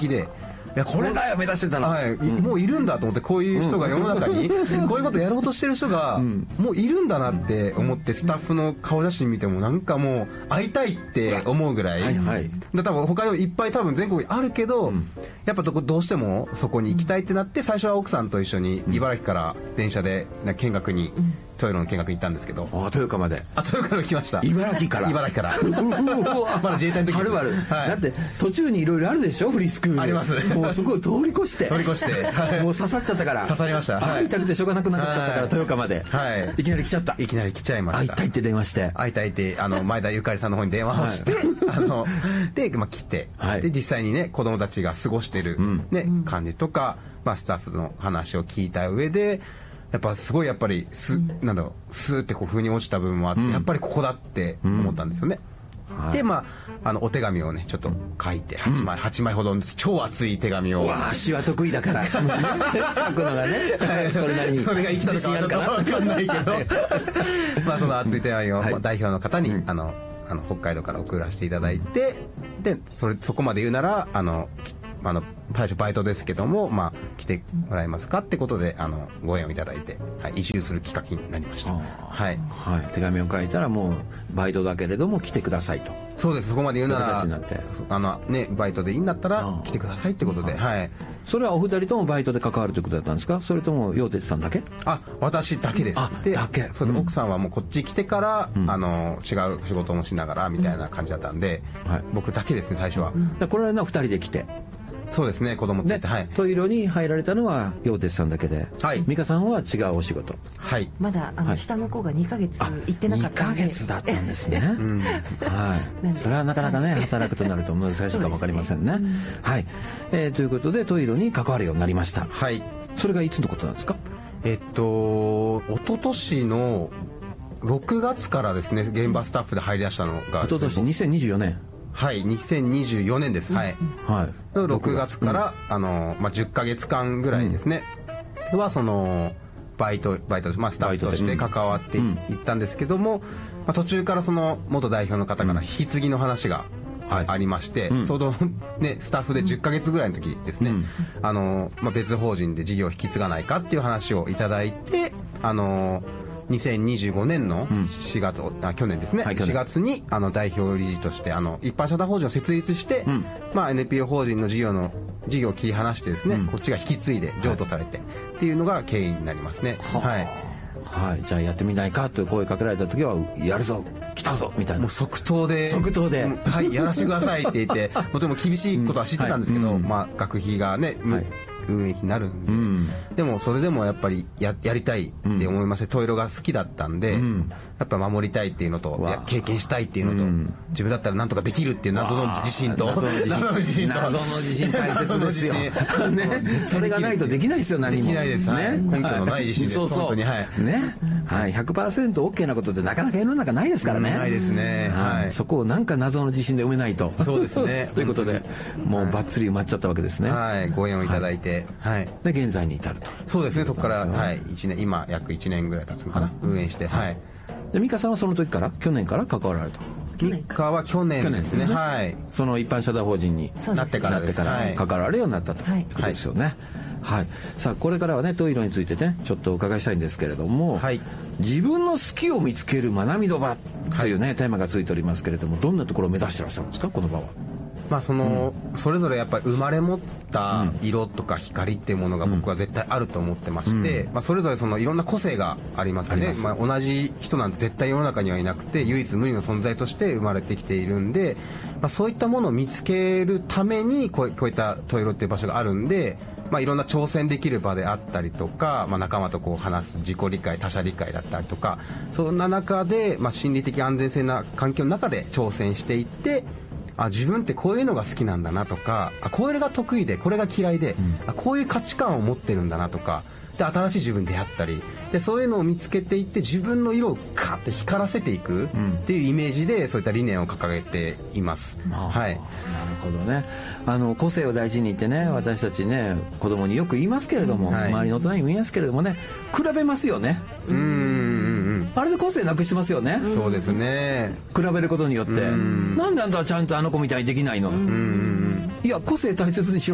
撃で、いやこれだよ目指してたの、 はい、もういるんだと思って、こういう人が世の中に、こういうことやろうとしてる人がもういるんだなって思って、スタッフの顔写真見てもなんかもう会いたいって思うぐらい、はいはい、多分他にもいっぱい多分全国にあるけど、やっぱどうしてもそこに行きたいってなって、最初は奥さんと一緒に茨城から電車で見学に、トヨロの見学に行ったんですけど、 豊川まで、 豊川に来ました。 茨城からまだ自衛隊の時、 はるばる、はい、だって途中にいろいろあるでしょ、フリースクールあります。 もうそこを通り越してはい、 もう刺さっちゃったから、 刺さりました。 会いたくてしょうがなくなっちゃったから、豊川まで、はい、いきなり来ちゃった。 いきなり来ちゃいました。 会いたいって電話して、 会いたいって前田ゆかりさんの方に電話をして、はい、で、来て、はい、で実際にね子供たちが過ごしてる、ね感じとか、スタッフの話を聞いた上で、やっぱすごいなんだろう、スーってこう風に落ちた部分もあって、やっぱりここだって思ったんですよね。でお手紙をねちょっと書いて8枚ほど超熱い手紙を。 わあ、詩は得意だから書くのがね、それなりにそれが生きたのかどうか分かんないけどその熱い手紙を代表の方に北海道から送らせていただいて、でそこまで言うなら最初バイトですけども、来てもらえますかってことでご縁をいただいて、はい、移住する企画になりました。はい、はい、 手紙を書いたらもうバイトだけれども来てくださいと。 そうです、そこまで言うならバイトでいいんだったら来てくださいってことで、はい。 それはお二人ともバイトで関わるということだったんですか、それとも陽哲さんだけ？ 私だけです。だけ。そうです、奥さんはもうこっち来てから、違う仕事もしながらみたいな感じだったんで、僕だけですね最初は。 これは二人で来て。 そうですね、子供って、はい、 トイロに入られたのは陽哲さんだけで、はい、美香さんは違うお仕事。 はい。 まだ下の子が2ヶ月行ってなかったんで。2ヶ月だったんですね。はい。それはなかなかね働くとなると難しいかもわかりませんね。はい。ということでトイロに関わるようになりました。 はい。 それがいつのことなんですか？ 一昨年の6月からですね、現場スタッフで入り出したのが。 一昨年2024年。 はい、2024年です。はい。はい。6月から、10ヶ月間ぐらいですね。は、バイト、スタッフとして関わっていったんですけども、途中から元代表の方から引き継ぎの話がありまして、ちょうどね、スタッフで10ヶ月ぐらいの時ですね、別法人で事業を引き継がないかっていう話をいただいて、2025年の4月、去年ですね、4月に代表理事として一般社団法人を設立して、NPO 法人の事業を切り離してですね、こっちが引き継いで譲渡されてっていうのが経緯になりますね。はい。 はい、じゃあやってみないかと声かけられた時はやるぞ来たぞみたいな、 もう即答ではいやらせてくださいって言ってとても厳しいことは知ってたんですけど、学費がね、運営費になるんで、でもそれでもやっぱりやりたいって思いまして、トイロが好きだったんで、やっぱ守りたいっていうのと経験したいっていうのと、自分だったらなんとかできるっていう謎の自信と、 謎の自信大切ですよそれがないとできないですよ、何もできないですね、根拠のない自信です。本当に、はいね、はい、100% OK なことってなかなか世の中ないですからね。 ないですね。はい。 そこをなんか謎の自信で埋めないと。 そうですね。 ということで、もうバッツリ埋まっちゃったわけですね。 はい、ご縁をいただいて、はい。 で現在に至ると。 そうですね。そこからはい1年、今約1年ぐらい経つのかな、運営して、はい。 で美香さんはその時から去年から関わられた。 美香は去年ですね。はい。 その一般社団法人になってから関わられるようになったということですよね。はい、さあこれからはねトイロについてねちょっとお伺いしたいんですけれども、はい、自分の好きを見つける学びの場というね、テーマがついておりますけれども、どんなところを目指してらっしゃるんですか、この場は。 それぞれやっぱり生まれ持った色とか光っていうものが僕は絶対あると思ってまして、それぞれいろんな個性がありますね。同じ人なんて絶対世の中にはいなくて、唯一無二の存在として生まれてきているんで、そういったものを見つけるためにこういったトイロっていう場所があるんで、いろんな挑戦できる場であったりとか、仲間と話す自己理解、他者理解だったりとか、そんな中で、心理的安全性な環境の中で挑戦していって、自分ってこういうのが好きなんだなとか、これが得意でこれが嫌いで、こういう価値観を持ってるんだなとかで、新しい自分であったりで、そういうのを見つけていって自分の色をカーッと光らせていくっていうイメージで、そういった理念を掲げています。はい。 なるほどね。個性を大事にってね、私たちね子供によく言いますけれども、周りの大人にも言いますけれどもね、比べますよね。あれで個性なくしてますよね。 そうですね。 比べることによって、なんであんたはちゃんとあの子みたいにできないの。いや個性大切にしろ